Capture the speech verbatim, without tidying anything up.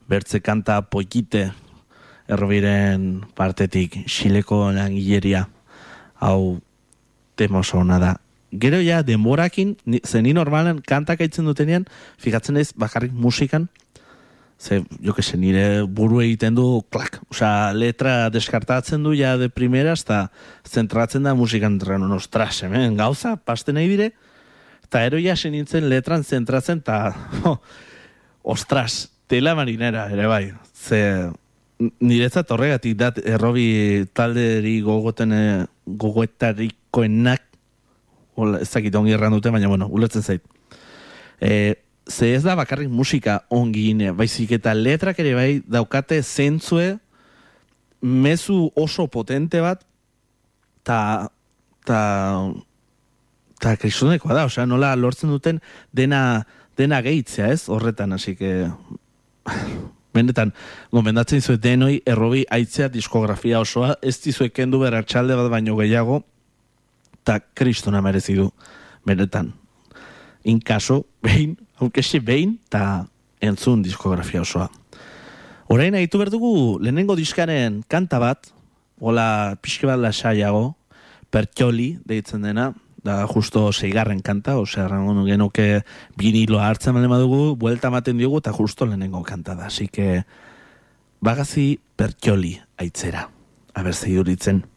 bertze kanta poikite errobiren partetik, xileko langileria, hau tema oso ona da. Gero ja, denborakin, zeni normalen kantak aitzen dutenean, fikatzen ez bakarrik musikan, ze, jo que se, nire buru egiten du, klak, osea, letra deskartatzen du ja de primeras, eta zentratzen da musikan, no, ostras, hemen, gauza, paste nahi dire, eta ero ja senintzen letran zentratzen, eta, oh, ostras, tela marinera, ere bai, ze, niretzat horregatik dat errobi talderi gogoten gogoetarikoenak, ez dakit ongi erran dute, baina bueno, ulertzen zait. E, ze ez da bakarrik musika ongi ine, baizik eta letrak ere bai daukate zentzue mezu oso potente bat, ta ta ta kristonekoa da, osea, nola lortzen duten dena dena gehitzea, ez? Horretan, hasi que benetan, gomendatzen zuet denoi errobi aitzea diskografia osoa, ez dizuek kendu behar atxalde bat baino gehiago, eta kristona merezi du, benetan. Inkaso, behin, aukesi behin, eta entzun diskografia osoa. Orain haitu berdugu, lehenengo diskaren kanta bat, hola pixke bat lasaiago, Pertxoli deitzen dena, da justo seigarren kanta, osea, errango genuke biniloa hartzen bale madugu, buelta ematen diogu, eta justo lehenengo kanta da. Así que, bagazi Pertxoli aitzera. Aber, zeiduritzen.